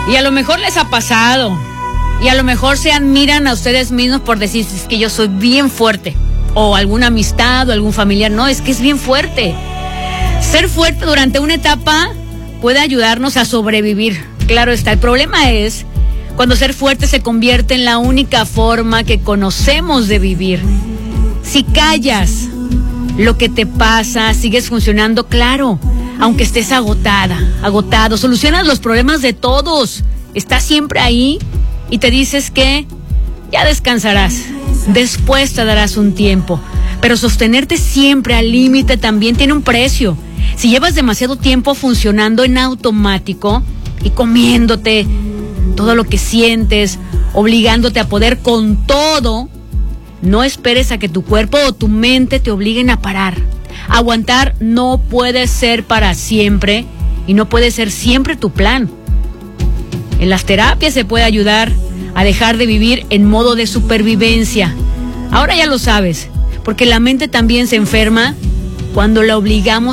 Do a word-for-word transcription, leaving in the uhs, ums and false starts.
Y a lo mejor les ha pasado. Y a lo mejor se admiran a ustedes mismos por decir, es que yo soy bien fuerte. O alguna amistad o algún familiar. No, es que es bien fuerte. Ser fuerte durante una etapa puede ayudarnos a sobrevivir. Claro está. El problema es cuando ser fuerte se convierte en la única forma que conocemos de vivir. Si callas lo que te pasa, sigues funcionando, claro, aunque estés agotada, agotado, solucionas los problemas de todos, estás siempre ahí y te dices que ya descansarás, después te darás un tiempo, pero sostenerte siempre al límite también tiene un precio. Si llevas demasiado tiempo funcionando en automático y comiéndote todo lo que sientes, obligándote a poder con todo, no esperes a que tu cuerpo o tu mente te obliguen a parar. Aguantar no puede ser para siempre y no puede ser siempre tu plan. En las terapias se puede ayudar a dejar de vivir en modo de supervivencia. Ahora ya lo sabes, porque la mente también se enferma cuando la obligamos